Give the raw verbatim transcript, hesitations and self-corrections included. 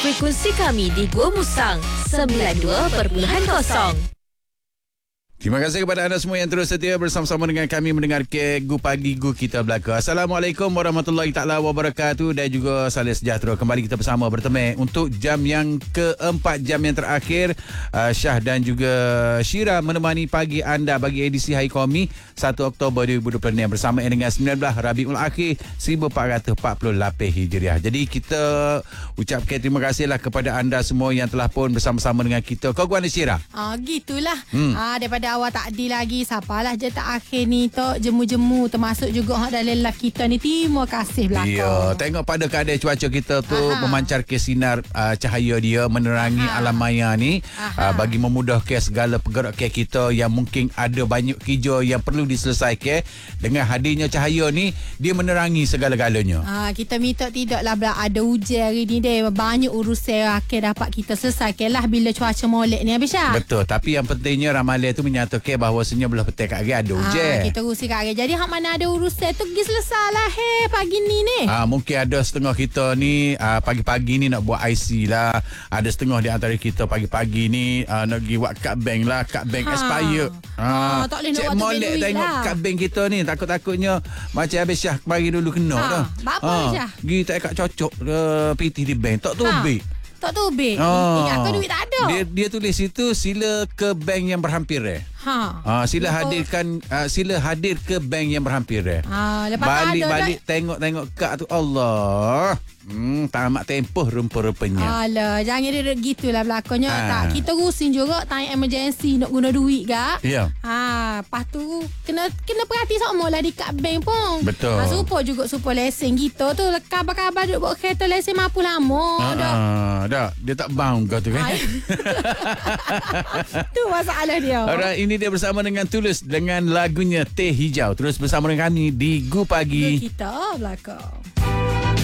frekuensi kami di Gua Musang sembilan dua perpuluhan kosong. Terima kasih kepada anda semua yang terus setia bersama-sama dengan kami mendengar ke Gu Pagi Gu Kita Belaka. Assalamualaikum warahmatullahi taala wabarakatuh dan juga salam sejahtera. Kembali kita bersama bertemu untuk jam yang keempat, jam yang terakhir. uh, Syah dan juga Syira menemani pagi anda bagi edisi Hari Qaumi satu Oktober dua ribu dua puluh enam bersamaan dengan sembilan belas Rabiul Akhir seribu empat ratus empat puluh lapan Hijriah. Jadi kita ucapkan terima kasihlah kepada anda semua yang telah pun bersama-sama dengan kita. Kau gua ni Syira? Ah gitulah. Hmm. Ah daripada awal tak adil lagi, siapalah je tak akhir ni tok jemu-jemu termasuk juga hak dalam live kita ni. Terima kasih belaka. Ya, tengok pada keadaan cuaca kita tu Aha. memancar ke sinar uh, cahaya dia menerangi Aha. alam maya ni uh, bagi memudahkan segala pergerakan kita yang mungkin ada banyak kerja yang perlu diselesaikan. Dengan hadirnya cahaya ni dia menerangi segala-galanya. Ah kita minta tidaklah belah ada hujan hari ni deh. Banyak urusan akhir dapat kita selesaikan lah bila cuaca molek ni habis Syah. Betul, tapi yang pentingnya ramalan tu menyatakan bahawasanya belah petang kat hari ada hujan. Ah, kita urusi kat hari. Jadi hak mana ada urusan tu pergi selesai lah he pagi ni ni. Ah, mungkin ada setengah kita ni ah, pagi-pagi ni nak buat I C lah. Ada setengah di antara kita pagi-pagi ni ah, nak pergi buat kad bank lah, kad bank Ha. expire. Ah, tak boleh nak Cik buat molek duit tengok lah. kad bank kita ni takut-takutnya macam habis Syah kemarin dulu kena Ha, dah. buat apa Syah? Pergi tak kat cocok uh, P T di bank tak tubik. Tak tu beg. Ah. Ingat kau duit tak ada. Dia dia tulis situ sila ke bank yang berhampir eh. Ha. Ah, sila Betul. hadirkan uh, sila hadir ke bank yang berhampir eh. Ah, lepas tu ada Balik-balik tengok-tengok kad tu Allah. Hmm, tamat tempoh rupa-rupanya. Alah, jangan dia gitulah belakangnya. Ah. Tak, kita rusin juga time emergency nak guna duit gak. Ya. Ha, lepas tu kena kena perhati sama lah di kad bank pun. Betul. Ha, supaya juga supaya lesen kita tu kabar-kabar duk buat kereta lesen mampu lama Ah, dah. ah, dah. Dia tak bound kau tu kan. Ay. Tu masalah dia. Alright, ini dia bersama dengan Tulus dengan lagunya Teh Hijau. Terus bersama dengan kami di Gu Pagi. Kita belakang.